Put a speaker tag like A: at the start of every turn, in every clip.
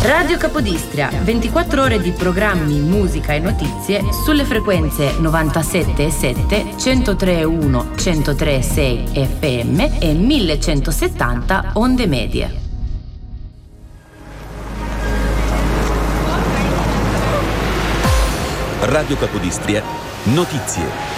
A: Radio Capodistria, 24 ore di programmi, musica e notizie sulle frequenze 97.7, 103.1, 103.6 FM e 1170 onde medie.
B: Radio Capodistria, notizie.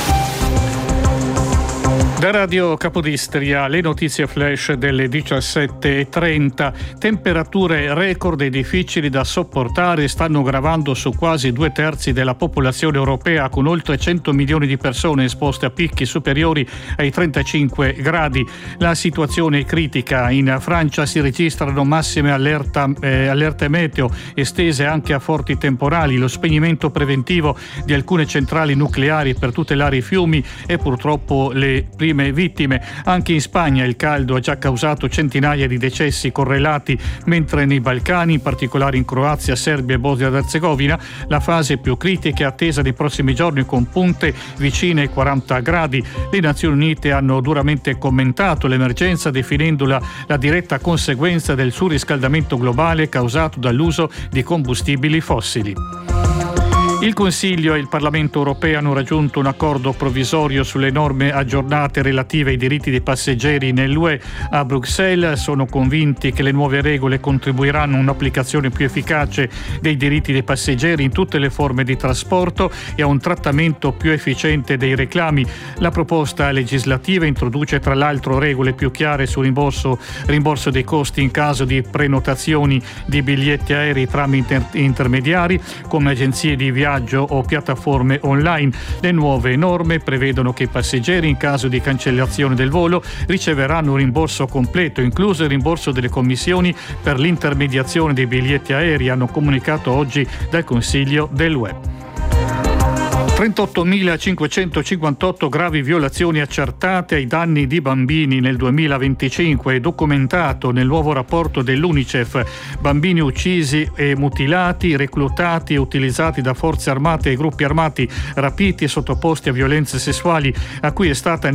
C: Da Radio Capodistria, le notizie flash delle 17:30. Temperature record e difficili da sopportare stanno gravando su quasi 2/3 della popolazione europea, con oltre 100 milioni di persone esposte a picchi superiori ai 35 gradi. La situazione è critica. In Francia si registrano massime allerte meteo estese anche a forti temporali, lo spegnimento preventivo di alcune centrali nucleari per tutelare i fiumi e purtroppo le prime vittime. Anche in Spagna il caldo ha già causato centinaia di decessi correlati, mentre nei Balcani, in particolare in Croazia, Serbia e Bosnia ed Erzegovina, la fase più critica è attesa nei prossimi giorni, con punte vicine ai 40 gradi. Le Nazioni Unite hanno duramente commentato l'emergenza, definendola la diretta conseguenza del surriscaldamento globale causato dall'uso di combustibili fossili. Il Consiglio e il Parlamento europeo hanno raggiunto un accordo provvisorio sulle norme aggiornate relative ai diritti dei passeggeri nell'UE. A Bruxelles sono convinti che le nuove regole contribuiranno a un'applicazione più efficace dei diritti dei passeggeri in tutte le forme di trasporto e a un trattamento più efficiente dei reclami. La proposta legislativa introduce tra l'altro regole più chiare sul rimborso dei costi in caso di prenotazioni di biglietti aerei tramite intermediari come agenzie di viaggio o piattaforme online. Le nuove norme prevedono che i passeggeri, in caso di cancellazione del volo, riceveranno un rimborso completo, incluso il rimborso delle commissioni per l'intermediazione dei biglietti aerei, hanno comunicato oggi dal Consiglio dell'UE. 38.558 gravi violazioni accertate ai danni di bambini nel 2025, è documentato nel nuovo rapporto dell'UNICEF. Bambini uccisi e mutilati, reclutati e utilizzati da forze armate e gruppi armati, rapiti e sottoposti a violenze sessuali, a cui è stata